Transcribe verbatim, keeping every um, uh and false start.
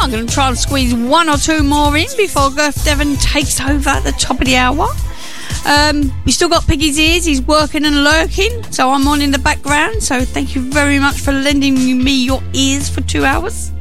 I'm going to try and squeeze one or two more in before Garth Devon takes over at the top of the hour. Um, we still got Piggy's ears. He's working and lurking, so I'm on in the background. So thank you very much for lending me your ears for two hours.